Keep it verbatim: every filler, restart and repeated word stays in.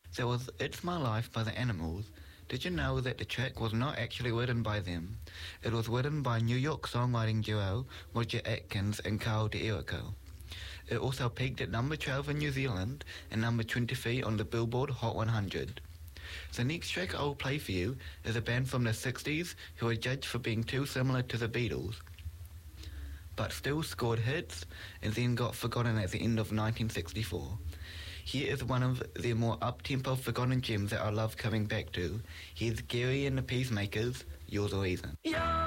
There was It's My Life by the Animals. Did you know that the track was not actually written by them? It was written by New York songwriting duo Roger Atkins and Carl D'Erico. It also peaked at number twelve in New Zealand and number twenty-three on the Billboard Hot one hundred. The next track I'll play for you is a band from the sixties who were judged for being too similar to the Beatles, but still scored hits and then got forgotten at the end of nineteen sixty-four. Here is one of their more up-tempo forgotten gems that I love coming back to. Here's Gary and the Peacemakers, You're the Reason. You're